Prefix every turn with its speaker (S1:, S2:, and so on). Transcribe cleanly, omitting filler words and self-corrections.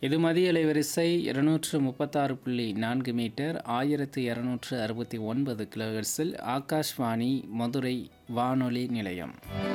S1: இது மதிய அலைவரிசை 236.4 மீட்டர் 1269 கிலோஹெர்ட்ஸில் ஆகாஷ்வாணி மதுரை வானொலி நிலையம்.